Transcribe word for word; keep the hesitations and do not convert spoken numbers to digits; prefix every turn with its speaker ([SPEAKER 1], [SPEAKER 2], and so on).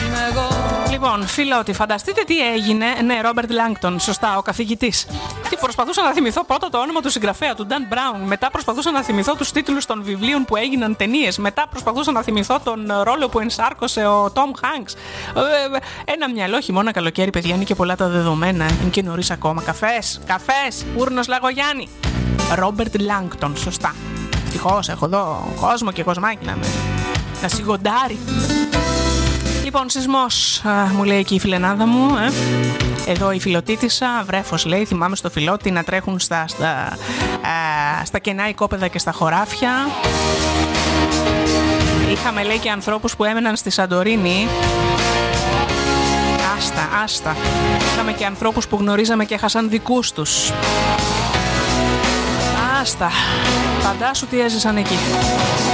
[SPEAKER 1] Λοιπόν, φιλότη, φανταστείτε τι έγινε. Ναι, Ρόμπερτ Λάγκτον, σωστά, ο καθηγητής. Τι προσπαθούσα να θυμηθώ πρώτα το όνομα του συγγραφέα, του Dan Brown. Μετά προσπαθούσα να θυμηθώ τους τίτλους των βιβλίων που έγιναν ταινίες. Μετά προσπαθούσα να θυμηθώ τον ρόλο που ενσάρκωσε ο Tom Hanks. Ένα μυαλό, χειμώνα, καλοκαίρι, παιδιά, είναι και πολλά τα δεδομένα. Είναι και νωρίς ακόμα. Καφές, καφές, Ούρνος Λαγογιάννη. Ρόμπερτ Λάγκτον, σωστά. Ευτυχώς έχω εδώ κόσμο και κοσμάκι να με να σιγοντάρει. Λοιπόν, σεισμός, α, μου λέει και η φιλενάδα μου, ε. Εδώ η φιλοτίτησα, βρέφος λέει, θυμάμαι στο φιλότη να τρέχουν στα, στα, α, στα κενά οικόπεδα και στα χωράφια. Είχαμε, λέει, και ανθρώπους που έμεναν στη Σαντορίνη. Άστα, άστα. Είχαμε και ανθρώπους που γνωρίζαμε και έχασαν δικούς τους. Άστα. Φαντάσου τι έζησαν εκεί.